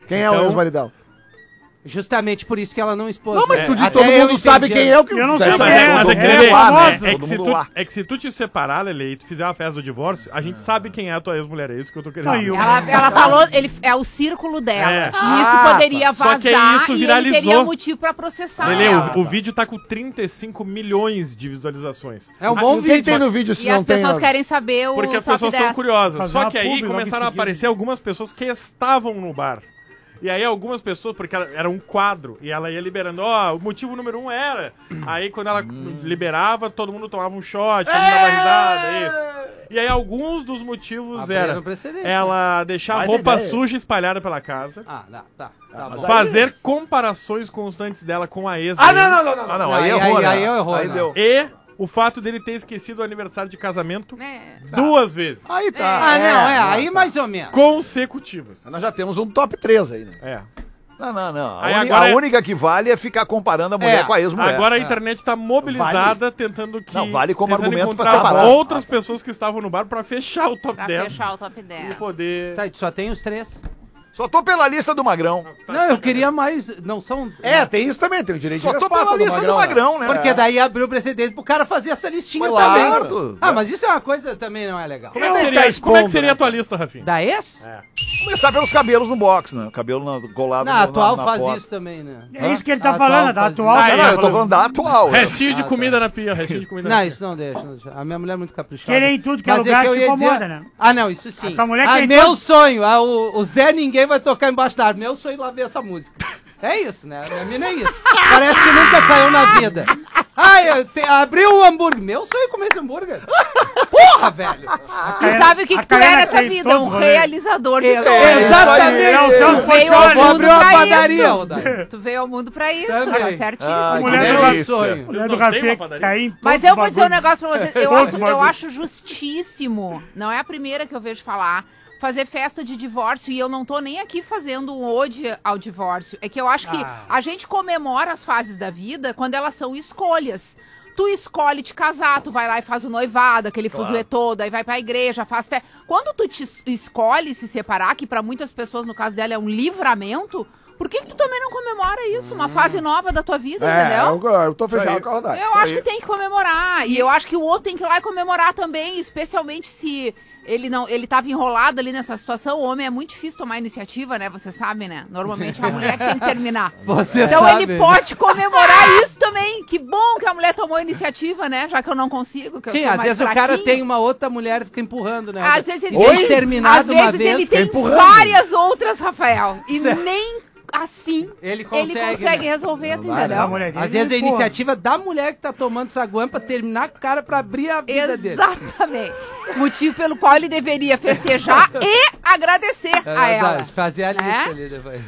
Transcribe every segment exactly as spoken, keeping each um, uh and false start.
Quem é Então- o ex-maridão? Justamente por isso que ela não expôs. Não, mas né? tu de Até todo eu mundo sabe entendi. quem é o que... Eu não sei Mas quem é- é, mas é que, Ele é Lelê, famoso. é, Todo que se mundo tu, lá. é que se tu te separar, Lele, e tu fizer a festa do divórcio, a gente sabe quem é a tua ex-mulher. É isso que eu tô querendo Não, dizer. e o- Ela, ela falou, ele, é o círculo dela. É. E isso Ah, poderia Só vazar que aí isso e ele viralizou. teria motivo pra processar Lele, ela. o, o vídeo tá com trinta e cinco milhões de visualizações. É um Ah, bom O que vídeo. tem no vídeo se E não as tem? pessoas ó? querem saber o Porque as top pessoas estão dez. curiosas. Fazer Só uma que aí publi logo em começaram a seguida. aparecer algumas pessoas que estavam no bar. E aí algumas pessoas, porque ela- era um quadro, e ela ia liberando, ó, o motivo número um era. Aí quando ela liberava, todo mundo tomava um shot, todo mundo dava risada, isso. E aí alguns dos motivos Abriram era um precedente, ela deixar Vai ter roupa ideia. suja espalhada pela casa, Ah, não, tá. Tá mas bom. fazer comparações constantes dela com a ex Ah, dele, não, não, não, não. Ah, não, Não, aí aí- errou, aí- né? aí eu errou, Aí não. deu. e o fato dele ter esquecido o aniversário de casamento É. duas vezes, Aí tá. Ah, não, é, não, aí tá. mais ou menos. consecutivas. Nós já temos um top três aí, né? É. Não, não, não. A, Aí uni- agora a é- única que vale é ficar comparando a mulher É. com a ex-mulher. Agora a internet tá mobilizada tentando que. Não, vale como tentando argumento pra encontrar separar. outras pessoas que estavam no bar pra fechar o top Pra dez. fechar o top dez. E poder. Tá, só tem os três. Só tô pela lista do Magrão. Não, eu queria mais. Não são. É, tem isso também, tem o direito Só de tô resposta pela lista do né? Magrão, né? Porque daí abriu o precedente pro cara fazer essa listinha Claro. também. Ah, mas isso é uma coisa também não é legal. Como é que Não, seria, tá como é que expondo, seria né, a tua lista, Rafinha? Da ex? Começar pelos cabelos no box, né? O cabelo na, colado Não, no- a atual na, na faz porta. isso também, né? É isso que ele tá A falando, atual da faz atual. isso. tá Ah, Não, eu tô falando. falando da atual. né? Restinho de Ah, tá. comida na pia, restinho de comida Não, na pia. isso não deixa, não deixa. A minha mulher é muito caprichosa. Querer em tudo que é Mas lugar que eu te ia incomoda, né? Ah, não, isso sim. A tua mulher ah, quer em meu todo- sonho, ah, o, o Zé Ninguém vai tocar embaixo da árvore. Meu sonho é lá ver essa música. É isso, né? A minha mina é isso. Parece que nunca saiu na vida. Ah, eu te, abriu o hambúrguer. Meu sonho é comer esse hambúrguer. Porra, velho. E sabe o que, A que tu é Karina nessa tem vida? todos Um os rolês. realizador de É, sonhos. exatamente. É o Celso Tu veio Portiolli. ao Vou mundo abrir uma pra padaria, isso. Odair. Tu veio ao mundo pra isso, Também. tá certíssimo. Ah, Mulher que do Meu delícia. sonho. Mulher Vocês do não têm Rafinha uma padaria? cair em Mas todos eu os vou dizer um bagulhos. negócio pra vocês. Eu Todos acho, os eu bagulhos. acho justíssimo, não é a primeira que eu vejo falar, fazer festa de divórcio. E eu não tô nem aqui fazendo um ode ao divórcio. É que eu acho que Ah. a gente comemora as fases da vida quando elas são escolhas. Tu escolhe te casar, tu vai lá e faz o noivado, aquele fuzuê todo, aí vai pra igreja, faz festa. Quando tu te es- escolhe se separar, que pra muitas pessoas, no caso dela, é um livramento, por que que tu também não comemora isso? Uma fase nova da tua vida, É, entendeu? eu, eu tô fechado com a rodada. Eu acho que tem que comemorar. E eu acho que o outro tem que ir lá e comemorar também, especialmente se ele não, ele tava enrolado ali nessa situação. O homem é muito difícil tomar iniciativa, né? Você sabe, né? Normalmente é a mulher que tem que terminar. Você Então sabe. ele pode comemorar isso também. Que bom que a mulher tomou a iniciativa, né? Já que eu não consigo, que eu Sim, sou às mais vezes o cara fraquinho. tem uma outra mulher e fica empurrando, né? Às vezes ele Tem tem, terminado às uma vezes vez, ele fica tem empurrando. várias outras, Rafael. E Certo. nem assim Ele ele consegue, consegue, né? resolver, tu vai, entendeu? A mulher dele Às vezes é a empurra. iniciativa da mulher que tá tomando saguão pra terminar com o cara pra abrir a vida dele. Exatamente. Motivo pelo qual ele deveria festejar e agradecer É a ela. verdade, fazer a lista Né? ali depois.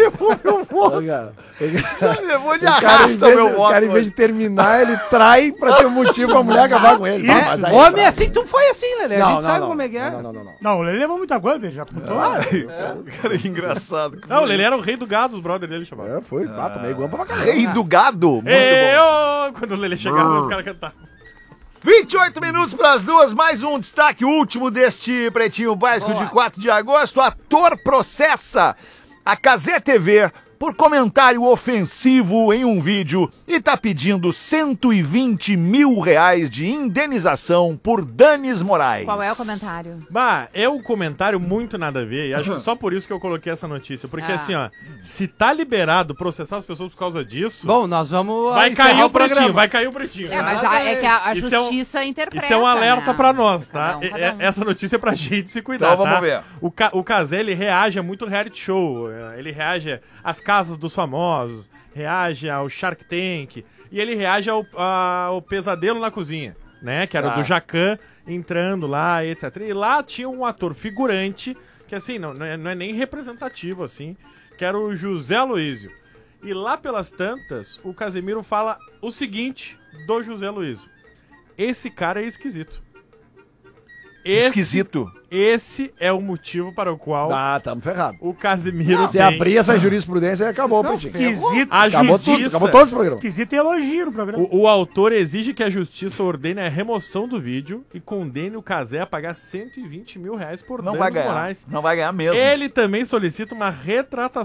Ô, cara, Eu vou de o cara, em arrasta vez, meu o voto. cara, em vez de terminar, ele trai pra ter um motivo pra mulher acabar com ele. Isso. Não, mas aí- Homem assim, tu foi assim, Lelê. A Não, gente não, sabe não. como é que é. Não, não, não, não. Não, o Lelê levou muita guarda, já contou. Cara, que engraçado. Não, ele era o rei do gado, os brother dele chamavam. É, foi, ah, tomei guampa pra caralho. Rei do gado. Muito bom. Eu, quando o Lele chegava, os caras cantavam. vinte e oito minutos para as duas, mais um destaque último deste Pretinho Básico Boa. de quatro de agosto. Ator processa a Cazé T V por comentário ofensivo em um vídeo e tá pedindo cento e vinte mil reais de indenização por danos morais. Qual é o comentário? Bah, é um comentário muito nada a ver, e acho só por isso que eu coloquei essa notícia. Porque Ah. assim, ó, se tá liberado processar as pessoas por causa disso, Bom, nós vamos vai encerrar cair o programa. pretinho, vai cair o pretinho. É, mas a, é que a, a Isso é um- justiça interpreta. Isso é um alerta né? pra nós, tá? Cada um, É- cada é- um. Essa notícia é pra gente se cuidar, Então vamos tá? ver. O, Ca o Cazé, ele reage a muito reality show, é, ele reage às casas dos famosos, reage ao Shark Tank, e ele reage ao, a- ao Pesadelo na Cozinha, né? Que era o Ah. do Jacan entrando lá, etcétera. E lá tinha um ator figurante, que assim, não, não, é, não é nem representativo, assim, que era o José Aloísio. E lá pelas tantas, o Casemiro fala o seguinte do José Aloísio: esse cara é esquisito. Esse, Esquisito. esse é o motivo para o qual Ah, tamo ferrado. o Casemiro Se tem abrir essa jurisprudência, aí acabou o Não, pretinho. Esquisito. a Acabou justiça. tudo, acabou todo esse programa. Esquisito e elogio no programa. O, o autor exige que a justiça ordene a remoção do vídeo e condene o Cazé a pagar cento e vinte mil reais por Não danos vai ganhar. morais. Não vai ganhar mesmo. Ele também solicita uma retratação